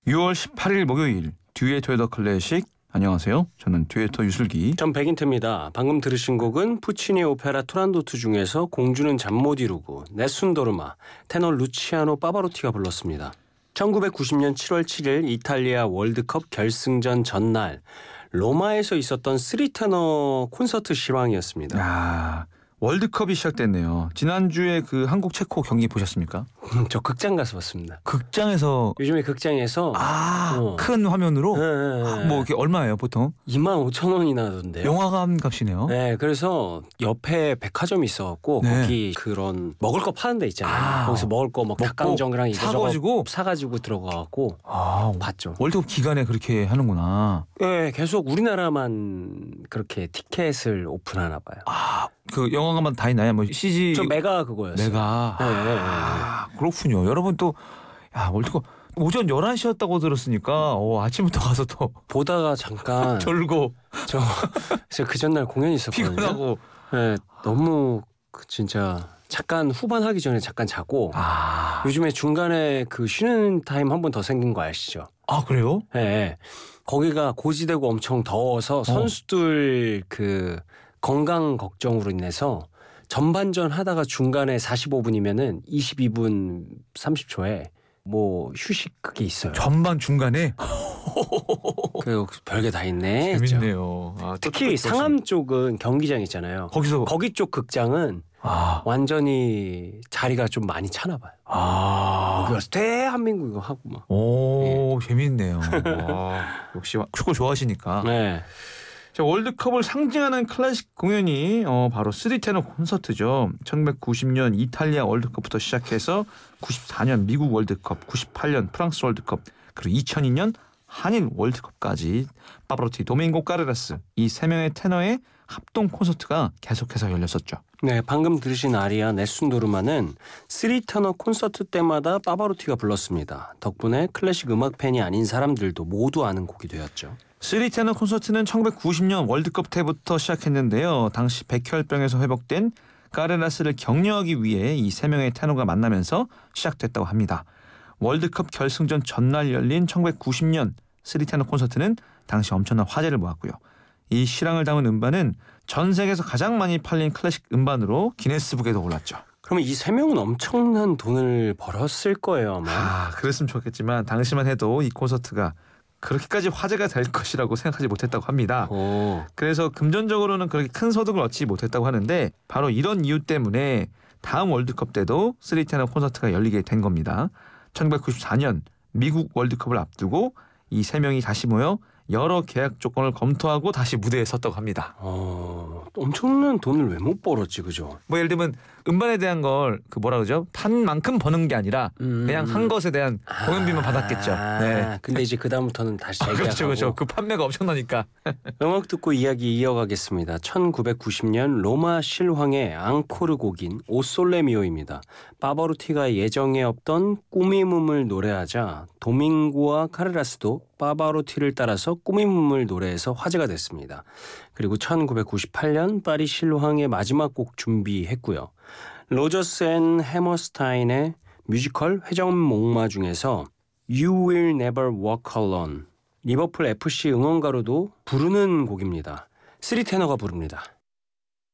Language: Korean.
6월 18일 목요일 듀에토의 더 클래식. 안녕하세요. 저는 듀에토 유슬기. 전 백인트입니다. 방금 들으신 곡은 푸치니 오페라 투란도트 중에서 공주는 잠 못 이루고 네순 도르마, 테너 루치아노 파바로티가 불렀습니다. 1990년 7월 7일 이탈리아 월드컵 결승전 전날 로마에서 있었던 3테너 콘서트 실황이었습니다. 야, 월드컵이 시작됐네요. 지난주에 그 한국 체코 경기 보셨습니까? 저 극장 가서 봤습니다. 극장에서 요즘에 극장에서 큰 화면으로 네. 뭐 이게 얼마예요 보통? 25,000원이나 하던데요. 영화관 값이네요. 네, 그래서 옆에 백화점이 있어갖고 네. 거기 그런 먹을 거 파는 데 있잖아요. 거기서 먹을 거 막 닭강정이랑 이거저거 사가지고 들어가갖고 봤죠. 월드컵 기간에 그렇게 하는구나. 네, 계속 우리나라만 그렇게 티켓을 오픈하나 봐요. 그 영화관마다 다 있나요? 뭐 CG. 저 메가 그거였어요. 메가. 그렇군요. 여러분 또 월드컵 오전 11시였다고 들었으니까 아침부터 가서 또 보다가 잠깐 졸고 제가 그 전날 공연이 있었거든요. 피곤하고. 네, 너무 진짜 잠깐 후반 하기 전에 잠깐 자고 요즘에 중간에 그 쉬는 타임 한 번 더 생긴 거 아시죠? 그래요? 네. 거기가 고지대고 엄청 더워서 선수들 그 건강 걱정으로 인해서 전반전 하다가 중간에 45분이면은 22분 30초에 뭐 휴식 그게 있어요. 전반 중간에? 그 별게 다 있네. 재밌네요. 특히 상암 쪽은 경기장 있잖아요. 거기 쪽 극장은 완전히 자리가 좀 많이 차나 봐요. 거기 가서 대한민국 이거 하고 막. 재밌네요. 역시 축구 좋아하시니까. 네. 자, 월드컵을 상징하는 클래식 공연이 바로 3테너 콘서트죠. 1990년 이탈리아 월드컵부터 시작해서 94년 미국 월드컵, 98년 프랑스 월드컵, 그리고 2002년 한일 월드컵까지 파바로티, 도밍고 카레라스 이 세 명의 테너의 합동 콘서트가 계속해서 열렸었죠. 네, 방금 들으신 아리아 네순 도르마는 3테너 콘서트 때마다 파바로티가 불렀습니다. 덕분에 클래식 음악 팬이 아닌 사람들도 모두 아는 곡이 되었죠. 3테너 콘서트는 1990년 월드컵 때부터 시작했는데요. 당시 백혈병에서 회복된 카레라스를 격려하기 위해 이 세 명의 테너가 만나면서 시작됐다고 합니다. 월드컵 결승전 전날 열린 1990년 3테너 콘서트는 당시 엄청난 화제를 모았고요. 이 실황을 담은 음반은 전 세계에서 가장 많이 팔린 클래식 음반으로 기네스북에도 올랐죠. 그러면 이 세 명은 엄청난 돈을 벌었을 거예요, 아마. 그랬으면 좋겠지만 당시만 해도 이 콘서트가 그렇게까지 화제가 될 것이라고 생각하지 못했다고 합니다. 그래서 금전적으로는 그렇게 큰 소득을 얻지 못했다고 하는데 바로 이런 이유 때문에 다음 월드컵 때도 3테너 콘서트가 열리게 된 겁니다. 1994년 미국 월드컵을 앞두고 이 세 명이 다시 모여 여러 계약 조건을 검토하고 다시 무대에 섰다고 합니다. 엄청난 돈을 왜 못 벌었지, 그죠? 뭐 예를 들면 음반에 대한 걸 뭐라 그러죠? 판 만큼 버는 게 아니라 그냥 한 것에 대한 공연비만 받았겠죠. 네. 근데 이제 그 다음부터는 다시 재계약하고. 그렇죠. 그 판매가 엄청나니까. 음악 듣고 이야기 이어가겠습니다. 1990년 로마 실황의 앙코르 곡인 오 솔레 미오입니다. 파바로티가 예정에 없던 꾸밈음을 노래하자 도밍고와 카레라스도 파바로티를 따라서 꾸밈음을 노래해서 화제가 됐습니다. 그리고 1998년 파리 실황의 마지막 곡 준비했고요. 로저스 앤 해머스타인의 뮤지컬 회전 목마 중에서 You Will Never Walk Alone, 리버풀 FC 응원가로도 부르는 곡입니다. 3테너가 부릅니다.